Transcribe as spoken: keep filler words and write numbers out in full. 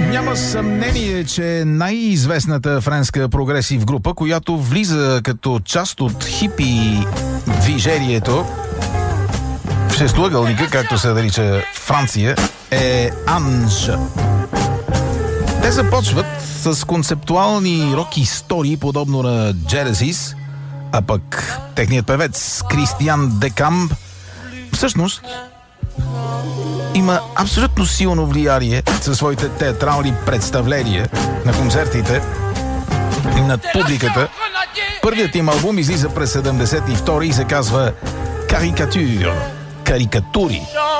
Няма съмнение, че най-известната френска прогресив група, която влиза като част от хипи движението в шестоъгълника, както се нарича Франция, е Анж. Те започват с концептуални рок истории, подобно на Genesis, а пък техният певец Кристиан Декамп всъщност има абсолютно силно влияние със своите театрални представления на концертите над публиката. Първият им албум излиза през седемдесет и втори и се казва Карикатур. Карикатури.